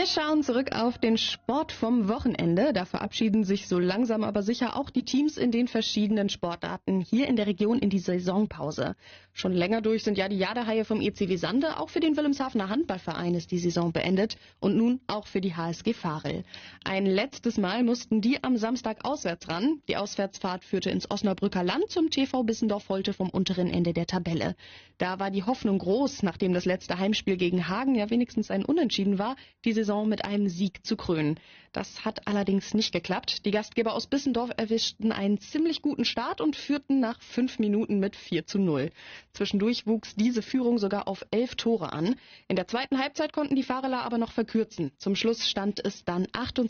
Wir schauen zurück auf den Sport vom Wochenende. Da verabschieden sich so langsam aber sicher auch die Teams in den verschiedenen Sportarten hier in der Region in die Saisonpause. Schon länger durch sind ja die Jadehaie vom ECW Sande. Auch für den Wilhelmshavener Handballverein ist die Saison beendet und nun auch für die HSG Varel. Ein letztes Mal mussten die am Samstag auswärts ran. Die Auswärtsfahrt führte ins Osnabrücker Land zum TV Bissendorf-Holte vom unteren Ende der Tabelle. Da war die Hoffnung groß, nachdem das letzte Heimspiel gegen Hagen ja wenigstens ein Unentschieden war, die Saison mit einem Sieg zu krönen. Das hat allerdings nicht geklappt. Die Gastgeber aus Bissendorf erwischten einen ziemlich guten Start und führten nach 5 Minuten mit 4:0. Zwischendurch wuchs diese Führung sogar auf 11 Tore an. In der zweiten Halbzeit konnten die Vareler aber noch verkürzen. Zum Schluss stand es dann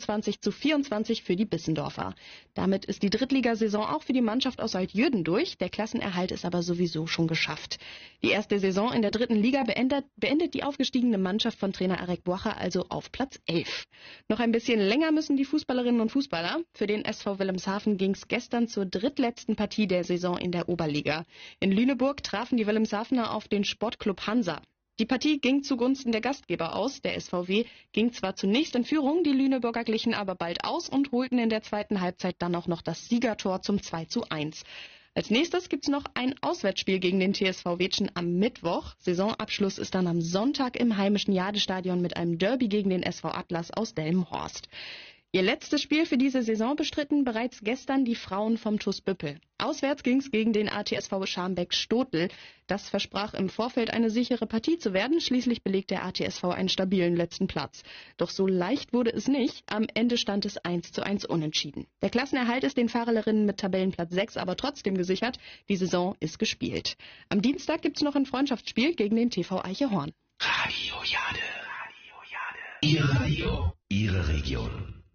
28:24 für die Bissendorfer. Damit ist die Drittligasaison auch für die Mannschaft aus Altjürden durch. Der Klassenerhalt ist aber sowieso schon geschafft. Die erste Saison in der dritten Liga beendet die aufgestiegene Mannschaft von Trainer Arek Boacher also auf Platz 11. Noch ein bisschen länger müssen die Fußballerinnen und Fußballer. Für den SV Wilhelmshaven ging es gestern zur drittletzten Partie der Saison in der Oberliga. In Lüneburg trafen die Wilhelmshavener auf den Sportclub Hansa. Die Partie ging zugunsten der Gastgeber aus. Der SVW ging zwar zunächst in Führung, die Lüneburger glichen aber bald aus und holten in der zweiten Halbzeit dann auch noch das Siegertor zum 2:1. Als nächstes gibt's noch ein Auswärtsspiel gegen den TSV Weetschen am Mittwoch. Saisonabschluss ist dann am Sonntag im heimischen Jadestadion mit einem Derby gegen den SV Atlas aus Delmenhorst. Ihr letztes Spiel für diese Saison bestritten bereits gestern die Frauen vom TuS Büppel. Auswärts ging's gegen den ATSV Scharmbeck-Stotel. Das versprach im Vorfeld eine sichere Partie zu werden. Schließlich belegt der ATSV einen stabilen letzten Platz. Doch so leicht wurde es nicht. Am Ende stand es 1:1 unentschieden. Der Klassenerhalt ist den Fahrerinnen mit Tabellenplatz 6 aber trotzdem gesichert. Die Saison ist gespielt. Am Dienstag gibt's noch ein Freundschaftsspiel gegen den TV Eichehorn. Radio Jade. Ihr Radio, Ihre Region.